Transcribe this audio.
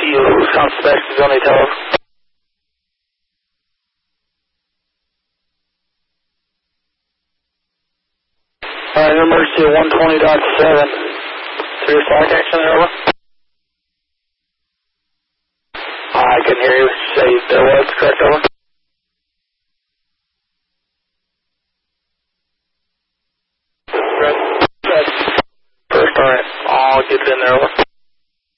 you. Suspect is on the telephone. Alright, emergency 120.7. Serious flight action there, over. I can hear you. Say there was correct, over. First, alright. I'll get in there, over.